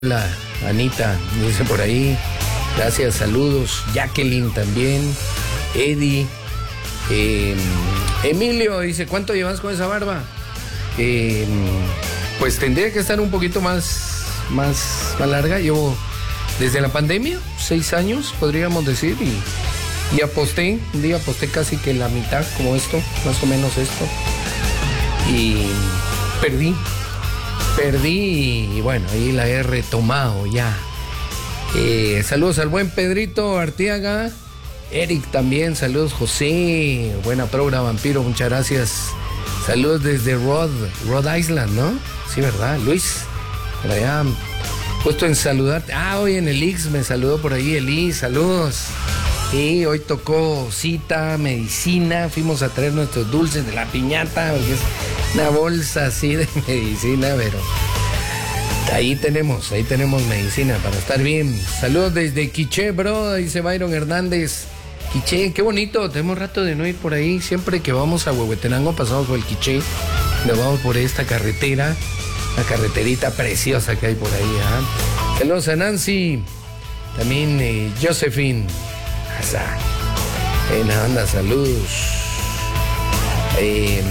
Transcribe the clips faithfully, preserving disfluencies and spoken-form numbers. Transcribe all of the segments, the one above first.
Hola, Anita, dice por ahí. Gracias, saludos. Jacqueline también. Eddie. Eh, Emilio dice, ¿cuánto llevas con esa barba? Eh, pues tendría que estar un poquito más, más, más larga. Llevo desde la pandemia, seis años, podríamos decir, y, y aposté, un día aposté casi que la mitad, como esto, más o menos esto. Y perdí. Perdí y bueno, ahí la he retomado ya. Eh, saludos al buen Pedrito Arteaga. Eric también, saludos José. Buena programa, Vampiro, muchas gracias. Saludos desde Rhode, Rhode Island, ¿no? Sí, ¿verdad? Luis, por allá, puesto en saludarte. Ah, hoy en el Ix me saludó por ahí Eli, saludos. Y hoy tocó cita, medicina, fuimos a traer nuestros dulces de la piñata, porque es una bolsa así de medicina, pero ahí tenemos, ahí tenemos medicina para estar bien. Saludos desde Quiché, bro, dice Byron Hernández. Quiché, qué bonito, tenemos rato de no ir por ahí. Siempre que vamos a Huehuetenango pasamos por el Quiché, nos vamos por esta carretera, la carreterita preciosa que hay por ahí. ¿eh? Saludos a Nancy, también eh, Josephine. En la banda, saludos. Eh,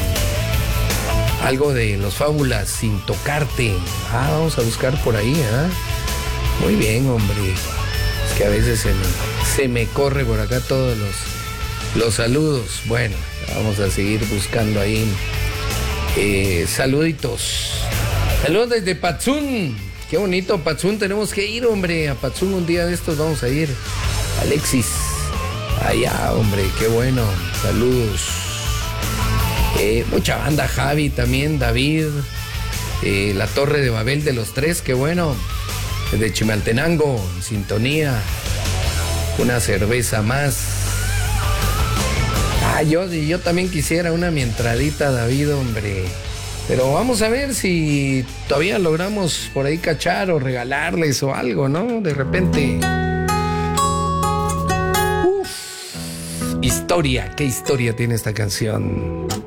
algo de Los Fábulas, Sin Tocarte. Ah, vamos a buscar por ahí, ¿eh? Muy bien, hombre. Es que a veces se me, se me corre por acá todos los, los saludos. Bueno, vamos a seguir buscando ahí. Eh, saluditos. Saludos desde Patzún. Qué bonito, Patzún. Tenemos que ir, hombre. A Patzún un día de estos vamos a ir. Alexis, allá, hombre, qué bueno, saludos. Eh, mucha banda, Javi también, David, eh, la Torre de Babel de los Tres, qué bueno. Desde Chimaltenango, en sintonía, una cerveza más. Ah, yo, yo también quisiera una mi entradita, David, hombre. Pero vamos a ver si todavía logramos por ahí cachar o regalarles o algo, ¿no? De repente... Historia, qué historia tiene esta canción.